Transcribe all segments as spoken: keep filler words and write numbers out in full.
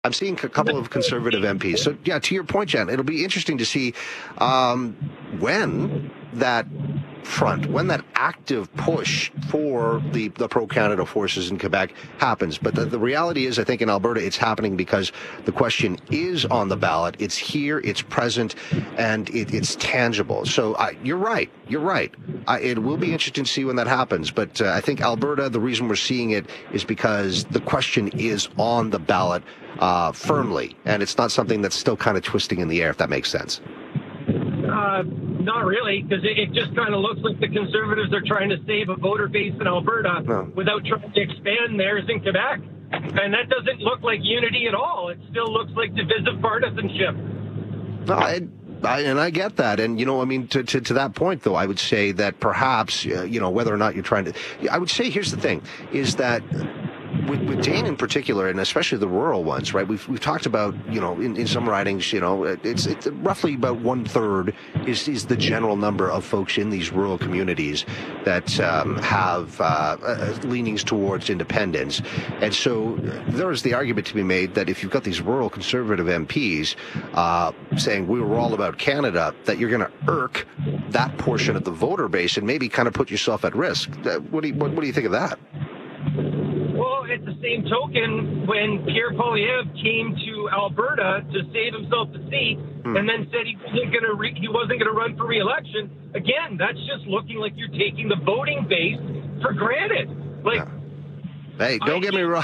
I'm seeing a couple of Conservative M Ps. So, yeah, to your point, Jen, it'll be interesting to see um, when that front, when that active push for the, the pro-Canada forces in Quebec happens. But the, the reality is, I think in Alberta, it's happening because the question is on the ballot. It's here, it's present, and it, it's tangible. So I, you're right. You're right. I, it will be interesting to see when that happens. But uh, I think Alberta, the reason we're seeing it is because the question is on the ballot uh, firmly, and it's not something that's still kind of twisting in the air, if that makes sense. Uh, not really, because it, it just kind of looks like the Conservatives are trying to save a voter base in Alberta no. without trying to expand theirs in Quebec. And that doesn't look like unity at all. It still looks like divisive partisanship. No, I, I, and I get that. And, you know, I mean, to, to, to that point, though, I would say that perhaps, uh, you know, whether or not you're trying to, I would say here's the thing, is that With, with Dane in particular, and especially the rural ones, right? We've we've talked about, you know, in, in some ridings, you know, it's, it's roughly about one third is is the general number of folks in these rural communities that um, have uh, uh, leanings towards independence, and so there is the argument to be made that if you've got these rural Conservative M Ps uh, saying we were all about Canada, that you're going to irk that portion of the voter base and maybe kind of put yourself at risk. Uh, what do you what, what do you think of that? Well, at the same token, when Pierre Poilievre came to Alberta to save himself the seat, hmm. and then said he wasn't going to re- he wasn't going to run for re-election, again, that's just looking like you're taking the voting base for granted. Like, yeah. Hey, don't I, get me wrong.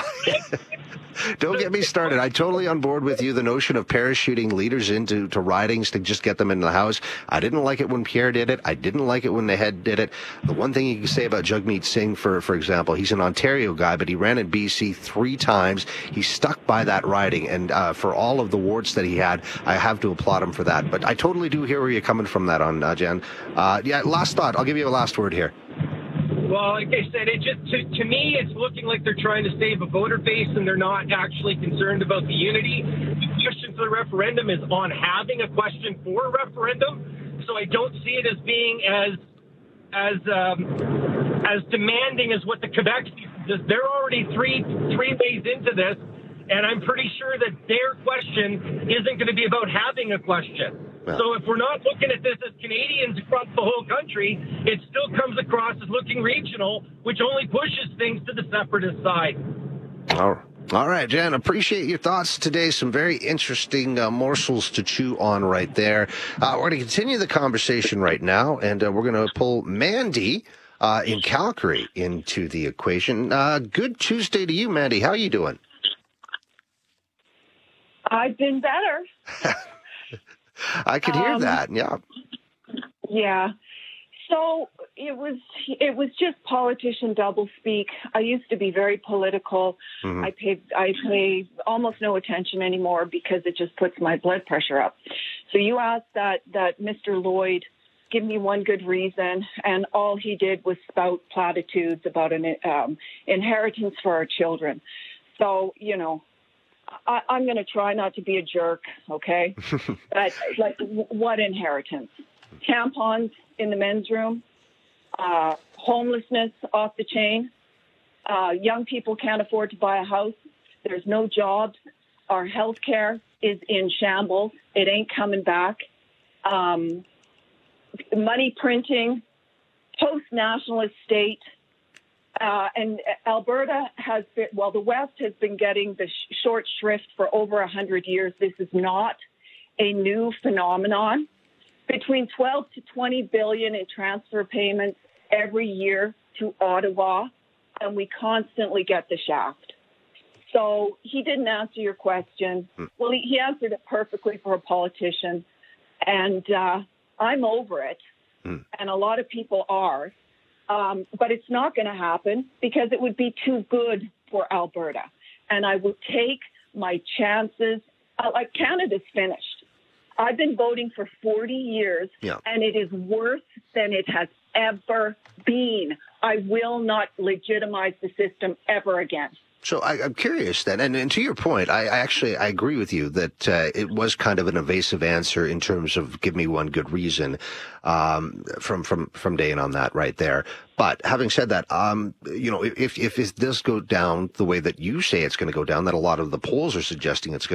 Don't get me started. I'm totally on board with you. The notion of parachuting leaders into to ridings to just get them into the House. I didn't like it when Pierre did it. I didn't like it when the head did it. The one thing you can say about Jagmeet Singh, for for example, he's an Ontario guy, but he ran in B C three times. He stuck by that riding, and uh, for all of the warts that he had, I have to applaud him for that. But I totally do hear where you're coming from that on, uh, Jen. Uh, yeah, last thought. I'll give you a last word here. Well, like I said, it just to, to me, it's looking like they're trying to save a voter base, and they're not actually concerned about the unity. The question for the referendum is on having a question for a referendum, so I don't see it as being as as um, as demanding as what the Quebec does. They're already three three ways into this, and I'm pretty sure that their question isn't going to be about having a question. Well, so if we're not looking at this as Canadians across the whole country, it still comes across as looking regional, which only pushes things to the separatist side. All, all right, Jen, appreciate your thoughts today. Some very interesting uh, morsels to chew on right there. Uh, we're going to continue the conversation right now, and uh, we're going to pull Mandy uh, in Calgary into the equation. Uh, good Tuesday to you, Mandy. How are you doing? I've been better. I could hear um, that. Yeah. Yeah. So it was it was just politician doublespeak. I used to be very political. Mm-hmm. I pay I pay almost no attention anymore because it just puts my blood pressure up. So you asked that that Mister Lloyd give me one good reason, and all he did was spout platitudes about an um, inheritance for our children. So you know. I, I'm going to try not to be a jerk, okay? But, like, w- what inheritance? Tampons in the men's room, uh, homelessness off the chain, uh, young people can't afford to buy a house, there's no jobs, our health care is in shambles, it ain't coming back, um, money printing, post-nationalist state. Uh, and Alberta has been, well, the West has been getting the sh- short shrift for over one hundred years. This is not a new phenomenon. Between twelve to twenty billion in transfer payments every year to Ottawa, and we constantly get the shaft. So he didn't answer your question. Well, he, he answered it perfectly for a politician, and uh, I'm over it, mm. and a lot of people are. Um, but it's not going to happen because it would be too good for Alberta. And I would take my chances. Uh, like Canada's finished. I've been voting for forty years, yeah. and it is worse than it has ever been. I will not legitimize the system ever again. So I, I'm curious then, and, and to your point, I, I actually I agree with you that uh, it was kind of an evasive answer in terms of give me one good reason um, from from from Dane on that right there. But having said that, um, you know, if if it does go down the way that you say it's going to go down, that a lot of the polls are suggesting it's going